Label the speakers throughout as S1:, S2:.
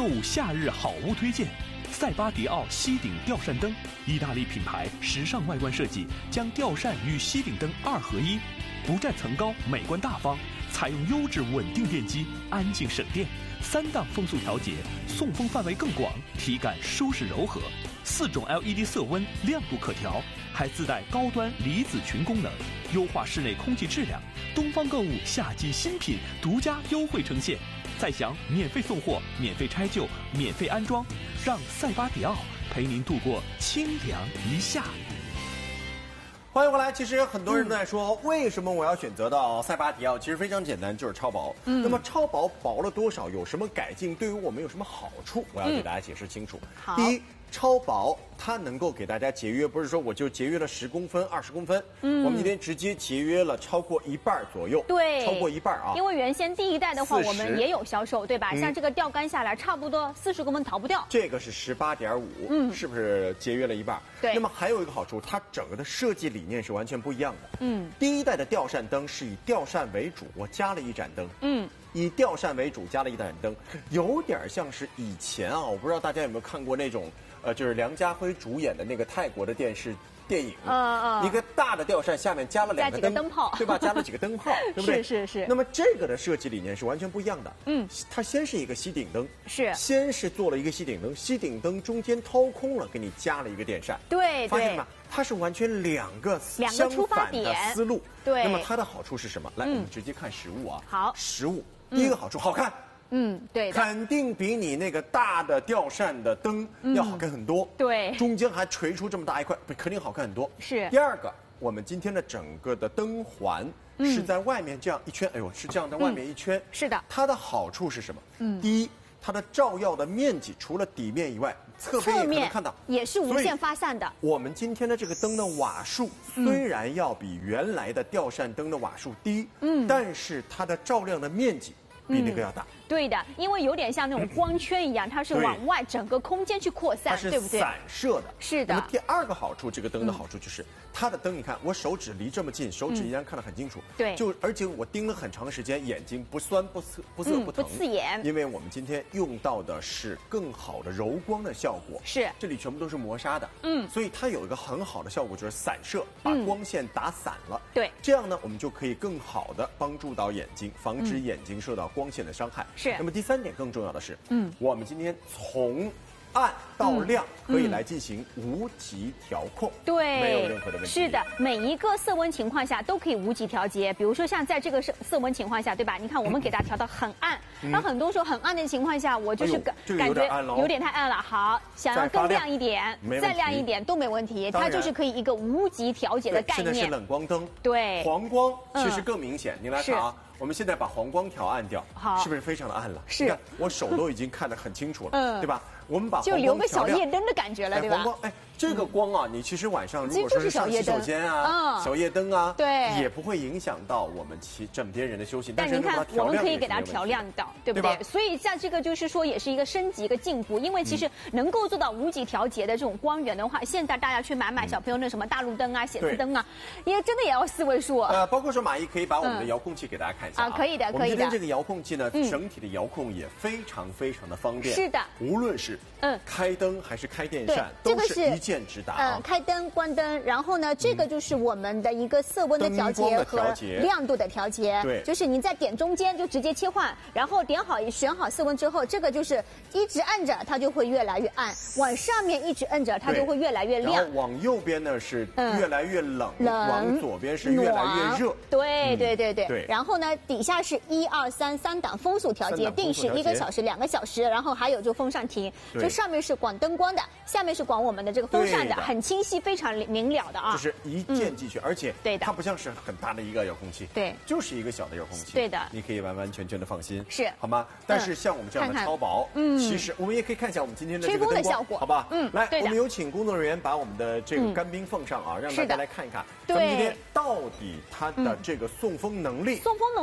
S1: 购物夏日好物推荐：塞巴迪奥吸顶吊扇灯，意大利品牌，时尚外观设计，将吊扇与吸顶灯2合一，不占层高，美观大方，采用优质稳定电机，安静省电，3档风速调节，送风范围更广，体感舒适柔和，4种 LED 色温，亮度可调，还自带高端离子群功能，优化室内空气质量。东方购物夏季新品独家优惠呈现，再享免费送货、免费拆旧、免费安装，让塞巴迪奥陪您度过清凉一夏。
S2: 欢迎回来。其实很多人都在说，为什么我要选择到塞巴迪奥？其实非常简单，就是超薄。那么超薄薄了多少？有什么改进？对于我们有什么好处？我要给大家解释清楚。第一，超薄它能够给大家节约，不是说我就节约了10公分、20公分，我们今天直接节约了超过1半左右。
S3: 对，
S2: 超过1半啊。
S3: 因为原先第一代的话，
S2: 40
S3: 我们也有销售，对吧？像这个吊杆下来，差不多40公分逃不掉。
S2: 这个是18.5，是不是节约了1半？
S3: 对。
S2: 那么还有一个好处，它整个的设计理念是完全不一样的。第一代的吊扇灯是以吊扇为主，我加了一盏灯。以吊扇为主加了一盏灯，有点像是以前啊，我不知道大家有没有看过那种，就是梁家辉主演的那个泰国的电影，一个大的吊扇下面加了2个灯泡，对吧？加了几个灯泡，对不对？
S3: 是。
S2: 那么这个的设计理念是完全不一样的。它先是一个吸顶灯，先是做了一个吸顶灯，吸顶灯中间掏空了，给你加了一个电扇。
S3: 对，
S2: 发现了吗？它是完全两个相反的思路。
S3: 对。
S2: 那么它的好处是什么？来，我们直接看实物啊。
S3: 好，
S2: 实物。第一个好处，好看。
S3: 对，
S2: 肯定比你那个大的吊扇的灯要好看很多。
S3: 对，
S2: 中间还垂出这么大一块，肯定好看很多。
S3: 是。
S2: 第二个，我们今天的整个的灯环是在外面这样一圈，哎呦，是这样在外面一圈。
S3: 是的。
S2: 它的好处是什么？第一，它的照耀的面积除了底面以外，侧边也可能看到，
S3: 也是无限发散的。
S2: 我们今天的这个灯的瓦数虽然要比原来的吊扇灯的瓦数低，但是它的照亮的面积比那个要大。
S3: 对的，因为有点像那种光圈一样，它是往外整个空间去扩散，对不对？
S2: 它是散射的。
S3: 是的。
S2: 那么第二个好处，这个灯的好处就是它的灯，你看我手指离这么近，手指依然看得很清楚。
S3: 对。
S2: 而且我盯了很长时间，眼睛不酸不涩不疼，
S3: 不刺眼。
S2: 因为我们今天用到的是更好的柔光的效果。
S3: 是。
S2: 这里全部都是磨砂的。所以它有一个很好的效果，就是散射，把光线打散了。
S3: 对。
S2: 这样呢，我们就可以更好的帮助到眼睛，防止眼睛受到光线的伤害。
S3: 是。
S2: 那么第3点更重要的是，我们今天从暗到亮可以来进行无极调控，
S3: 对，
S2: 没有任何的问题。
S3: 是的，每一个色温情况下都可以无极调节。比如说像在这个色温情况下，对吧？你看我们给它调到很暗，那很多时候很暗的情况下，我就是感觉有点太暗了。好，想要更亮一点，再亮一点都没问题。它就是可以一个无极调节的概念。
S2: 现在是冷光灯，
S3: 对，
S2: 黄光其实更明显。你来看啊。我们现在把黄光调暗掉，是不是非常的暗了？
S3: 是，
S2: 你看我手都已经看得很清楚了，对吧？我们把黄光
S3: 就留个小夜灯的感觉了，对吧？
S2: 黄光，这个光啊，你其实晚上如果说是上洗手间啊、小夜灯啊，
S3: 对，
S2: 也不会影响到我们枕边人的休息。
S3: 但您看，我们可以给它调亮到，对不对？所以像这个就是说，也是一个升级、一个进步。因为其实能够做到无极调节的这种光源的话，现在大家去买小朋友那什么大路灯啊、写字灯啊，也真的也要4位数。
S2: 包括说马姨可以把我们的遥控器给大家看一下啊，
S3: 可以的，可以的。
S2: 我们今天这个遥控器呢，整体的遥控也非常的方便。
S3: 是的，
S2: 无论是开灯还是开电扇，都是一键直达。
S3: 开灯、关灯，然后呢，这个就是我们的一个色温的调节和亮度的调节。
S2: 对，
S3: 就是你在点中间就直接切换，然后选好色温之后，这个就是一直按着它就会越来越暗，往上面一直摁着它就会越来越亮。
S2: 然后往右边呢是越来越冷，往左边是越来越热。
S3: 对。然后呢，底下是1、2、3档风速调节，定时1个小时、2个小时，然后还有就风扇停，就上面是管灯光的，下面是管我们的这个风扇的，很清晰，非常明了的啊。
S2: 就是一键进去，而且它不像是很大的一个遥控器，
S3: 对，
S2: 就是一个小的遥控器，
S3: 对的，
S2: 你可以完完全的放心，
S3: 是
S2: 好吗？但是像我们这样的超薄，其实我们也可以看一下我们今天的这个
S3: 吹风的效果，
S2: 好吧？来，我们有请工作人员把我们的这个干冰放上啊，让大家来看一看，咱们今天到底它的这个送风能力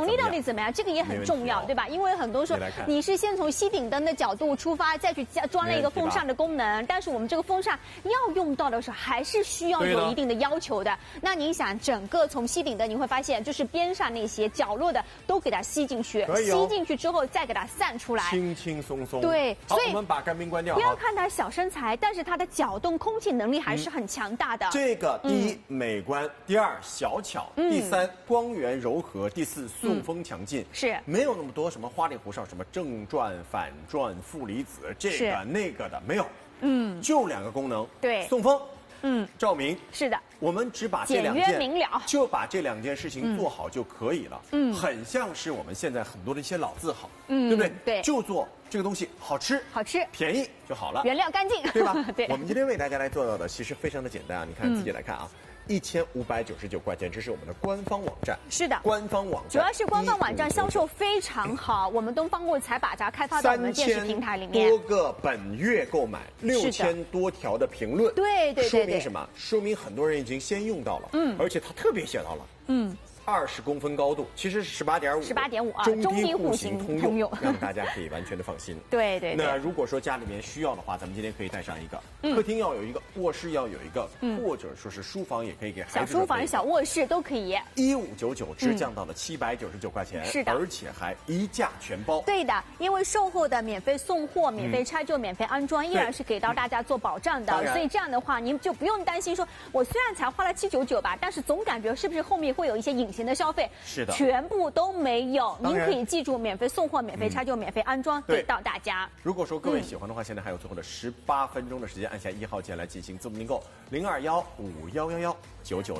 S3: 能力到底怎么样？这个也很重要，对吧？因为很多时候你是先从吸顶灯的角度出发，再去装了一个风扇的功能，但是我们这个风扇要用到的时候，还是需要有一定的要求的。那您想，整个从吸顶灯，你会发现就是边上那些角落的都给它吸进去，吸进去之后再给它散出来，
S2: 轻轻松松。
S3: 对，
S2: 所以我们把干冰关掉。
S3: 不要看它小身材，但是它的搅动空气能力还是很强大的。
S2: 这个第一美观，第二小巧，第三光源柔和，第四送风强劲。
S3: 是
S2: 没有那么多什么花里胡哨，什么正转、反转、负离子，这个那个的没有。就2个功能，
S3: 对，
S2: 送风。照明
S3: 是的，
S2: 我们只把这2件
S3: 简约明了，
S2: 就把这2件事情做好就可以了。很像是我们现在很多的一些老字号，对不对？
S3: 对，
S2: 就做这个东西好吃，便宜就好了，
S3: 原料干净，
S2: 对吧？
S3: 对。
S2: 我们今天为大家来做到的其实非常的简单啊，你看自己来看啊。1599块钱，这是我们的官方网站。
S3: 是的，
S2: 官方网站
S3: 主要是官方网站销售非常好。我们东方购才把它开发到我们的电视平台里面。
S2: 3000多个本月购买，6000多条的评论。
S3: 对，
S2: 说明什么？说明很多人已经先用到了。而且他特别写到了。20公分高度，其实是18.5
S3: 啊，
S2: 中低户型通用，让大家可以完全的放心。
S3: 对。
S2: 那如果说家里面需要的话，咱们今天可以带上一个，客厅要有一个，卧室要有一个，或者说是书房也可以给孩子。
S3: 小书房、小卧室都可以。
S2: 1599只降到了799块钱，
S3: 是的，
S2: 而且还一价全包。
S3: 对的，因为售后的免费送货、免费拆旧、免费安装，依然是给到大家做保障的。所以这样的话，您就不用担心说，我虽然才花了799吧，但是总感觉是不是后面会有一些隐形的消费？
S2: 是的，
S3: 全部都没有。您可以记住，免费送货、免费拆旧、免费安装给到大家。
S2: 如果说各位喜欢的话，现在还有最后的18分钟的时间，按下1号键来进行自动订购，0215119900。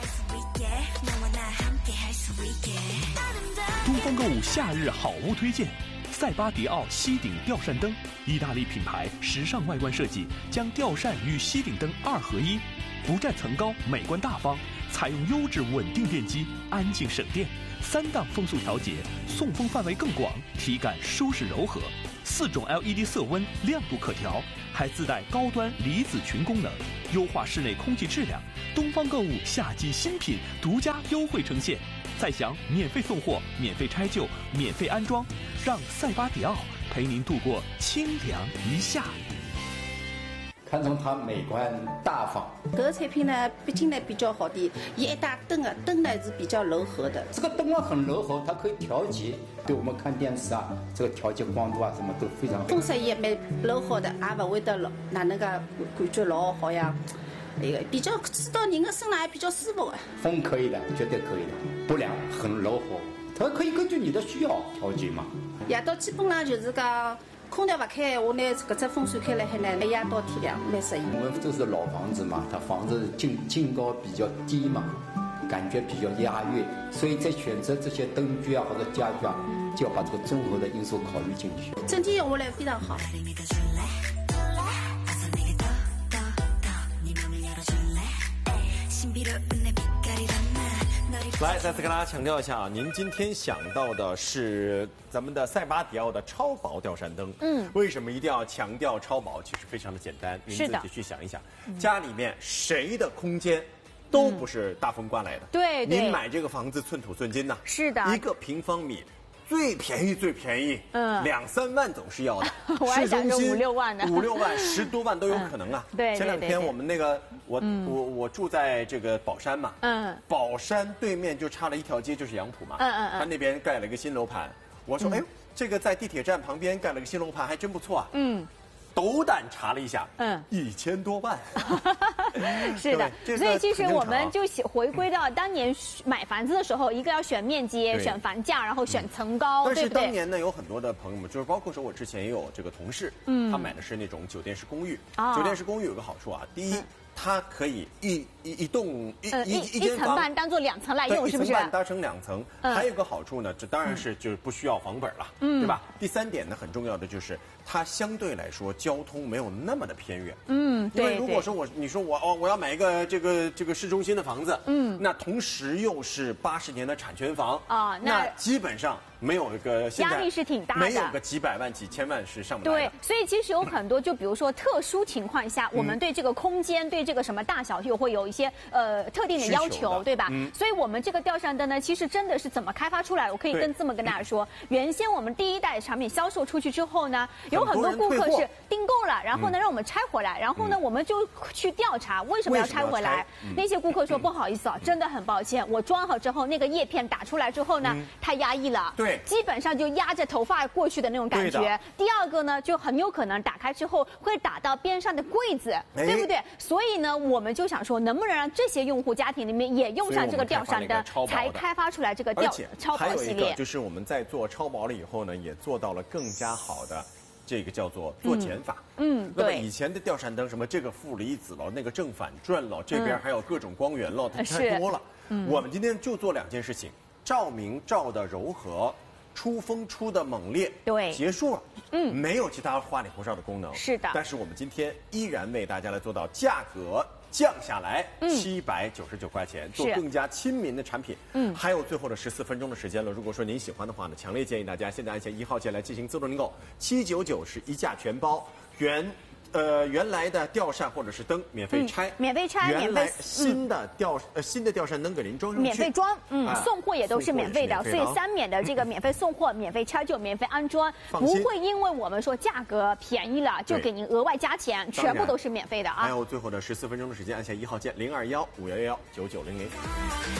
S1: 东方购物夏日好物推荐：塞巴迪奥吸顶吊扇灯，意大利品牌，时尚外观设计，将吊扇与吸顶灯2合一，不占层高，美观大方。采用优质稳定电机，安静省电，3档风速调节，送风范围更广，体感舒适柔和，4种 LED 色温，亮度可调，还自带高端离子群功能，优化室内空气质量。东方购物夏季新品独家优惠呈现，再享免费送货、免费拆旧、免费安装，让塞巴迪奥陪您度过清凉一夏。
S4: 看中它美观大方，
S5: 这个产品呢，毕竟呢比较好的，一打灯啊，灯呢是比较柔和的。
S4: 这个灯啊很柔和，它可以调节，对我们看电视啊，这个调节光度啊什么都非常好。
S5: 风扇也蛮柔和的，也不会得老哪能个感觉老好像，那个比较吹到人的身上还比较舒服啊。
S4: 风可以的，绝对可以的，不凉，很柔和，它可以根据你的需要调节嘛。
S5: 夜到基本上就是讲。空调不开的话呢，这只风扇开了海呢，夜到天亮蛮适应。
S4: 我们这是老房子嘛，它房子净高比较低嘛，感觉比较压抑，所以在选择这些灯具啊或者家具啊，就要把这个综合的因素考虑进去。
S5: 整体用下来非常好。
S2: 来，再次跟大家强调一下啊，您今天想到的是咱们的塞巴迪奥的超薄吊扇灯。为什么一定要强调超薄？其实非常的简单，您自己去想一想，家里面谁的空间都不是大风刮来的。
S3: 对，
S2: 您买这个房子寸土寸金呐。
S3: 是的
S2: ，1个平方米。最便宜，2、3万总是要的。
S3: 我还想着5、6万呢
S2: ，5、6万、10多万都有可能啊。
S3: 对，
S2: 前2天我们那个，我住在这个宝山嘛，宝山对面就差了一条街就是杨浦嘛，他那边盖了一个新楼盘，我说，哎呦，这个在地铁站旁边盖了个新楼盘，还真不错啊。斗胆查了一下，1000多万。
S3: 是的，所以其实我们就回归到当年买房子的时候，一个要选面积、选房价，然后选层高，对不对？
S2: 但是当年呢，有很多的朋友们，就是包括说我之前也有这个同事，他买的是那种酒店式公寓。酒店式公寓有个好处啊，第一，它可以一栋一
S3: 层半当做2层来用，是不是？
S2: 一层半搭成2层，还有个好处呢，这当然是就是不需要房本了，对吧？第3点呢，很重要的就是它相对来说交通没有那么的偏远。因为如果说你说我要买一个这个市中心的房子，那同时又是80年的产权房啊，那基本上没有一个
S3: 压力是挺大的，
S2: 没有个几百万、几千万是上不来的。
S3: 对，所以其实有很多，就比如说特殊情况下，我们对这个空间、对这个什么大小又会有一些特定的要求，对吧？所以我们这个吊扇灯呢，其实真的是怎么开发出来？我可以这么跟大家说，原先我们第一代产品销售出去之后呢，有很多顾客是订购了，然后呢让我们拆回来，然后呢我们就去调查为什么要拆回来。那些顾客说不好意思啊，真的很抱歉，我装好之后那个叶片打出来之后呢，太压抑了，
S2: 对，
S3: 基本上就压着头发过去的那种感觉。第二个呢，就很有可能打开之后会打到边上的柜子，对不对？所以呢，我们就想说，能不能让这些用户家庭里面也用上这个吊扇灯，才开发出来这个超薄系列。
S2: 就是我们在做超薄了以后呢，也做到了更加好的。这个叫做做减法。那么以前的吊扇灯，什么这个负离子了，那个正反转了，这边还有各种光源了，它太多了。我们今天就做2件事情：照明照的柔和，出风出的猛烈。
S3: 对，
S2: 结束了。没有其他花里胡哨的功能。
S3: 是的。
S2: 但是我们今天依然为大家来做到价格降下来，799块钱，做更加亲民的产品。还有最后的14分钟的时间了。如果说您喜欢的话呢，强烈建议大家现在按下1号键来进行自动订购，799是一价全包，原来的吊扇或者是灯免费拆，原来新的吊扇灯给您装上去，
S3: 免费装，送货也都是免费的，所以3免的这个免费送货、免费拆就免费安装，不会因为我们说价格便宜了就给您额外加钱，全部都是免费的啊。
S2: 还有最后的14分钟的时间，按下1号键0215119900。